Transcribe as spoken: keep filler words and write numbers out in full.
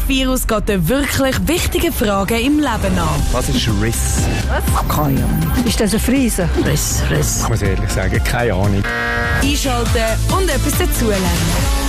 Virus geht den wirklich wichtigen Fragen im Leben an. Was ist Riss? Was? Keine Ahnung. Ist das eine Frise? Riss, Riss. Ich muss ehrlich sagen, keine Ahnung. Einschalten und etwas dazulernen.